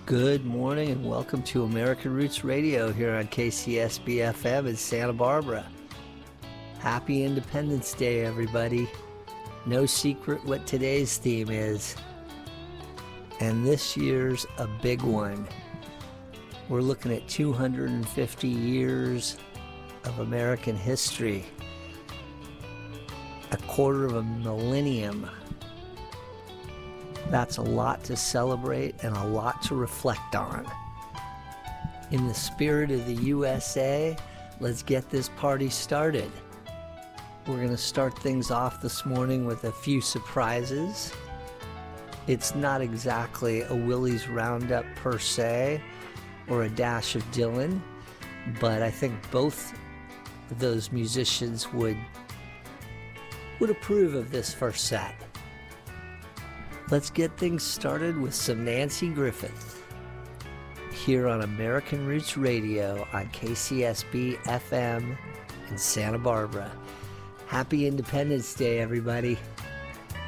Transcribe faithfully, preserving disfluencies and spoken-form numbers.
Good morning and welcome to American Roots Radio here on K C S B F M in Santa Barbara. Happy Independence Day, everybody. No secret what today's theme is. And this year's a big one. We're looking at two hundred fifty years of American history. A quarter of a millennium. That's a lot to celebrate and a lot to reflect on. In the spirit of the U S A, let's get this party started. We're going to start things off this morning with a few surprises. It's not exactly a Willie's Roundup per se, or a dash of Dylan, but I think both of those musicians would, would approve of this first set. Let's get things started with some Nancy Griffith here on American Roots Radio on K C S B F M in Santa Barbara. Happy Independence Day, everybody.